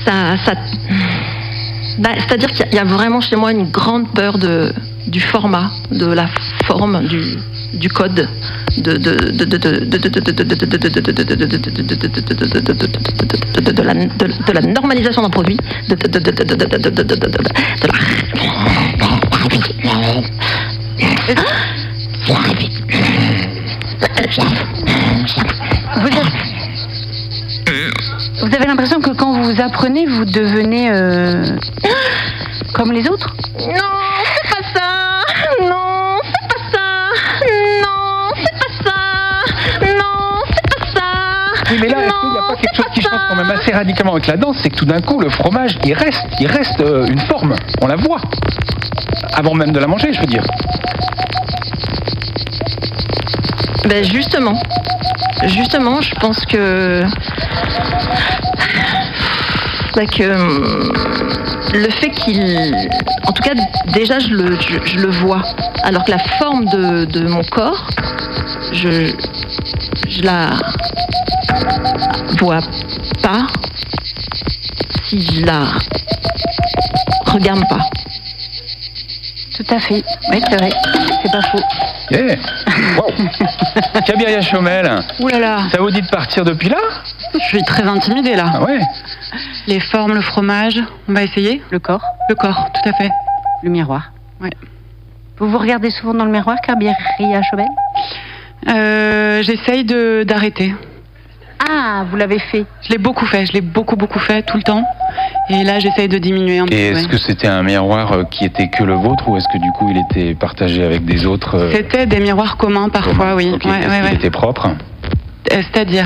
C'est-à-dire qu'il y a vraiment chez moi une grande peur du format, de la forme, du code, de la normalisation d'un produit, Vous avez l'impression que quand vous apprenez, vous devenez comme les autres ? Non, c'est pas ça. Non, c'est pas ça. Non, c'est pas ça. Non, c'est pas ça. Oui, mais là, est-ce qu'il n'y a pas quelque chose qui change quand même assez radicalement avec la danse ? C'est que tout d'un coup, le fromage, il reste une forme. On la voit. Avant même de la manger, je veux dire. Ben justement, je pense que le fait qu'il, en tout cas déjà je le vois, alors que la forme de mon corps, je la vois pas si je la regarde pas. Tout à fait, oui c'est vrai, c'est pas faux. Yeah. Wow. Kabiria Chomel. Ouh là là. Ça vous dit de partir depuis là ? Je suis très intimidée là. Ah ouais. Les formes, le fromage, on va essayer. Le corps, tout à fait. Le miroir. Ouais. Vous vous regardez souvent dans le miroir, Kabiria Chomel ? J'essaye d'arrêter. Ah, vous l'avez fait ? Je l'ai beaucoup fait tout le temps. Et là, j'essaye de diminuer un peu. Et est-ce que c'était un miroir qui était que le vôtre ou est-ce que du coup il était partagé avec des autres C'était des miroirs communs parfois, oui. Okay. Est-ce qu'il était propre ? C'est-à-dire ?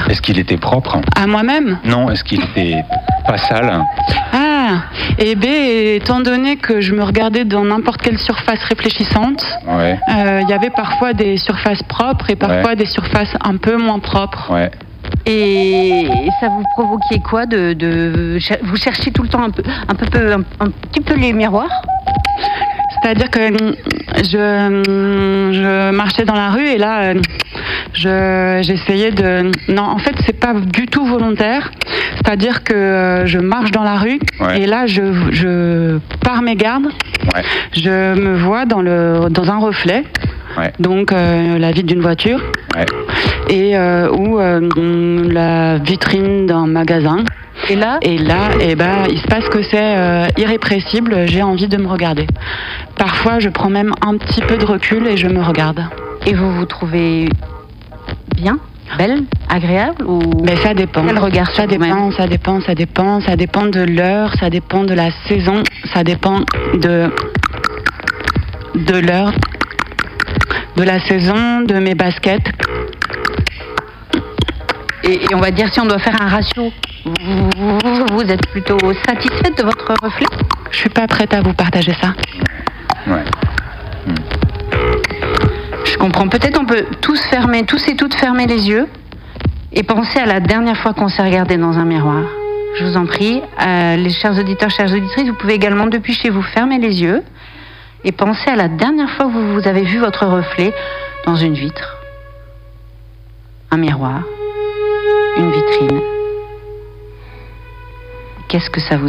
Est-ce qu'il était propre ? À moi-même ? Non, est-ce qu'il était pas sale ? Ah, et bien, étant donné que je me regardais dans n'importe quelle surface réfléchissante, il y avait parfois des surfaces propres et parfois des surfaces un peu moins propres. Ouais. Et ça vous provoquait quoi vous cherchiez tout le temps un petit peu les miroirs ? C'est-à-dire que je marchais dans la rue et là j'essayais de... Non, en fait c'est pas du tout volontaire. C'est-à-dire que je marche dans la rue et là je pars mes gardes. Je me vois dans un reflet. Donc la vitre d'une voiture et ou la vitrine d'un magasin. Et là, il se passe que c'est irrépressible, j'ai envie de me regarder. Parfois, je prends même un petit peu de recul et je me regarde. Et vous vous trouvez bien, belle, agréable ou... Mais ça dépend. Quel regard ça dépend, ça dépend de l'heure, ça dépend de la saison, ça dépend de l'heure, de la saison, de mes baskets. Et on va dire si on doit faire un ratio, vous êtes plutôt satisfaite de votre reflet ? Je suis pas prête à vous partager ça. Ouais. Je comprends. Peut-être on peut tous et toutes fermer les yeux et penser à la dernière fois qu'on s'est regardé dans un miroir. Je vous en prie, les chers auditeurs, chères auditrices, vous pouvez également depuis chez vous fermer les yeux et penser à la dernière fois que vous avez vu votre reflet dans une vitre, un miroir, une vitrine. Qu'est-ce que ça vous a fait ?